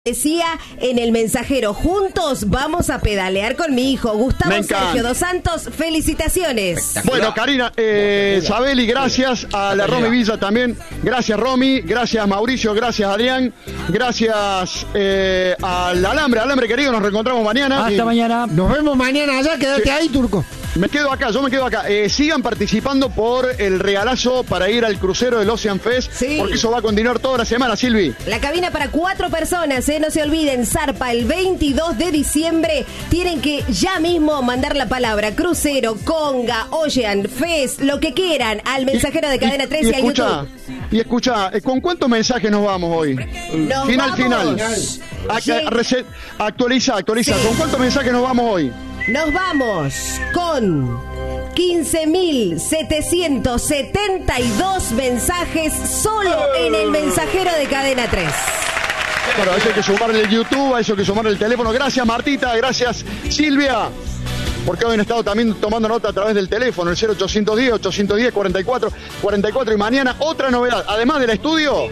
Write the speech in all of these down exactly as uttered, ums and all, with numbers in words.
Decía en el mensajero, juntos vamos a pedalear con mi hijo Gustavo Sergio Dos Santos, felicitaciones. Bueno, Karina, eh, Sabeli, gracias a la Romy Villa también, gracias Romy, gracias Mauricio, gracias Adrián, gracias eh, al Alambre, Alambre querido, nos reencontramos mañana. Hasta y... mañana. Nos vemos mañana allá, quédate sí. ahí, Turco. Me quedo acá, yo me quedo acá. Eh, sigan participando por el regalazo para ir al crucero del Ocean Fest, sí. porque eso va a continuar toda la semana, Silvi. La cabina para cuatro personas, ¿eh? No se olviden, zarpa el veintidós de diciembre. Tienen que ya mismo mandar la palabra crucero, conga, Ocean Fest, lo que quieran, al mensajero de Cadena trece y, y, y al YouTube. Y escucha, ¿con cuántos mensajes nos vamos hoy? Nos final, vamos. final. Sí. Reset, actualiza, actualiza. Sí. ¿Con cuántos mensajes nos vamos hoy? Nos vamos con quince mil setecientos setenta y dos mensajes solo en el mensajero de Cadena tres. Bueno, a eso hay que sumarle el YouTube, a eso hay que sumarle el teléfono. Gracias Martita, gracias Silvia, porque hoy han estado también tomando nota a través del teléfono, el cero ochocientos diez, ochocientos diez, cuarenta y cuatro, cuarenta y cuatro. Y mañana otra novedad, además del estudio,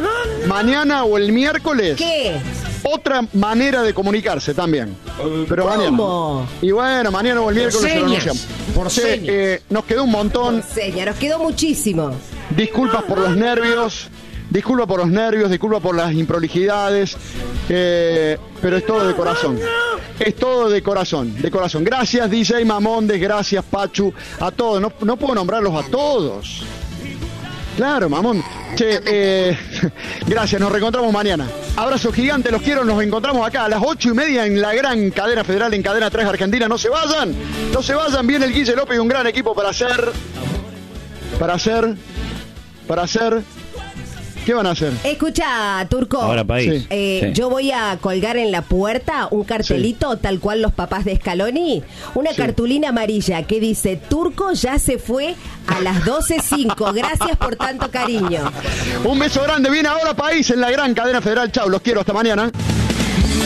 mañana o el miércoles. ¿Qué? Otra manera de comunicarse también. Pero ¿Cómo? mañana. Y bueno, mañana o el miércoles se lo anunciamos. Por sí, señas. Eh, nos quedó un montón. Por señas, nos quedó muchísimo. Disculpas por los nervios. Disculpa por los nervios, disculpa por las improlijidades. Eh, pero es todo de corazón. Es todo de corazón, de corazón. Gracias D J Mamondes, gracias Pachu, a todos. No, no puedo nombrarlos a todos. Claro, mamón. Che, eh, gracias, nos reencontramos mañana. Abrazo gigante, los quiero, nos encontramos acá a las ocho y media en la gran cadena federal, en Cadena tres Argentina. No se vayan, no se vayan, viene el Guille López y un gran equipo para hacer, para hacer, para hacer... ¿Qué van a hacer? Escucha, Turco. Ahora, país. Sí. Eh, sí. Yo voy a colgar en la puerta un cartelito, sí. tal cual los papás de Scaloni. Una sí. cartulina amarilla que dice: Turco ya se fue a las doce cinco. Gracias por tanto cariño. Un beso grande. Viene ahora país en la gran cadena federal. Chau, los quiero. Hasta mañana.